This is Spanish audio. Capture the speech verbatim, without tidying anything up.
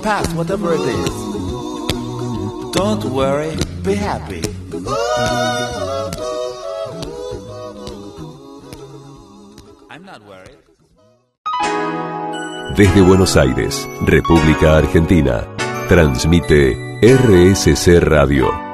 Past whatever it is. Don't worry, be happy. I'm not worried. Desde Buenos Aires, República Argentina, transmite R S C Radio.